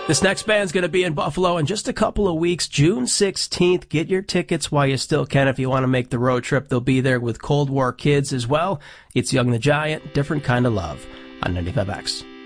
This next band's going to be in Buffalo in just a couple of weeks, June 16th. Get your tickets while you still can if you want to make the road trip. They'll be there with Cold War Kids as well. It's Young the Giant, Different Kind of Love on 95X.